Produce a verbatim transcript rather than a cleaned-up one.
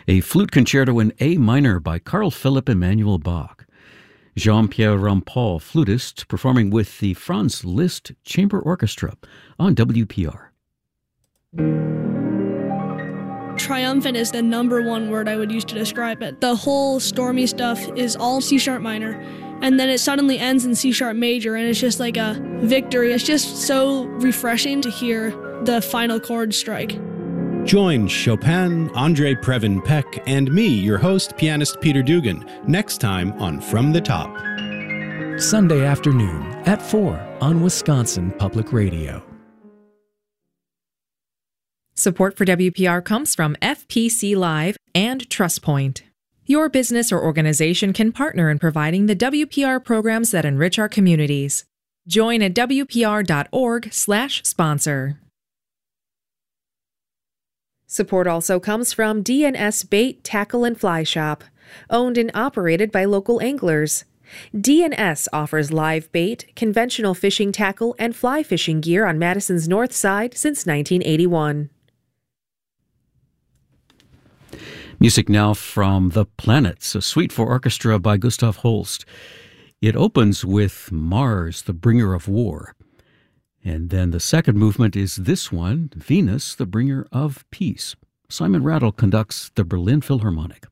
A flute concerto in A minor by Carl Philipp Emanuel Bach. Jean-Pierre Rampal, flutist, performing with the Franz Liszt Chamber Orchestra on W P R. Triumphant is the number one word I would use to describe it. The whole stormy stuff is all C sharp minor, and then it suddenly ends in C sharp major, and it's just like a victory. It's just so refreshing to hear the final chord strike. Join Chopin, Andre Previn Peck, and me, your host, pianist Peter Dugan, next time on From the Top. Sunday afternoon at four on Wisconsin Public Radio. Support for W P R comes from F P C Live and TrustPoint. Your business or organization can partner in providing the W P R programs that enrich our communities. Join at W P R dot org slash sponsor. Support also comes from D and S Bait, Tackle, and Fly Shop, owned and operated by local anglers. D and S offers live bait, conventional fishing tackle, and fly fishing gear on Madison's north side since nineteen eighty-one. Music now from The Planets, a suite for orchestra by Gustav Holst. It opens with Mars, the Bringer of War. And then the second movement is this one, Venus, the Bringer of Peace. Simon Rattle conducts the Berlin Philharmonic.